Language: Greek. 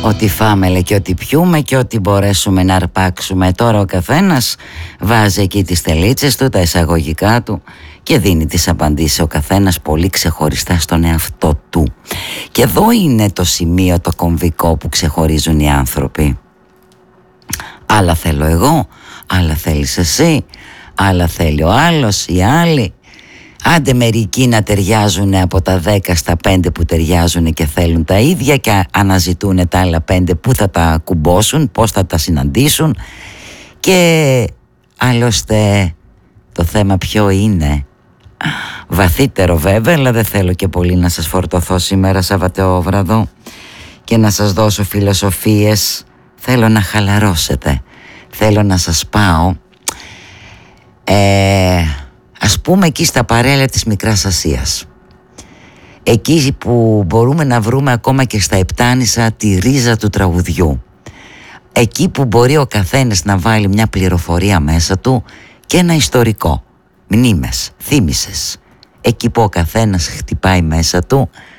Ό,τι φάμε λέει και ό,τι πιούμε και ό,τι μπορέσουμε να αρπάξουμε. Τώρα ο καθένας βάζει εκεί τις τελίτσες του, τα εισαγωγικά του και δίνει τις απαντήσεις ο καθένας πολύ ξεχωριστά στον εαυτό του. Και εδώ είναι το σημείο το κομβικό που ξεχωρίζουν οι άνθρωποι. Άλλα θέλω εγώ, άλλα θέλεις εσύ, άλλα θέλει ο άλλος, οι άλλοι. Άντε μερικοί να ταιριάζουν από τα 10 στα 5 που ταιριάζουν και θέλουν τα ίδια και αναζητούν τα άλλα 5 που θα τα κουμπώσουν, πώς θα τα συναντήσουν. Και άλλωστε το θέμα ποιο είναι, βαθύτερο βέβαια, αλλά δεν θέλω και πολύ να σας φορτωθώ σήμερα Σαββατόβραδο και να σας δώσω φιλοσοφίες. Θέλω να χαλαρώσετε, θέλω να σας πάω ας πούμε εκεί στα παρέλα της Μικράς Ασίας, εκεί που μπορούμε να βρούμε ακόμα και στα Επτάνησα τη ρίζα του τραγουδιού, εκεί που μπορεί ο καθένας να βάλει μια πληροφορία μέσα του και ένα ιστορικό, μνήμες, θύμησες, εκεί που ο καθένας χτυπάει μέσα του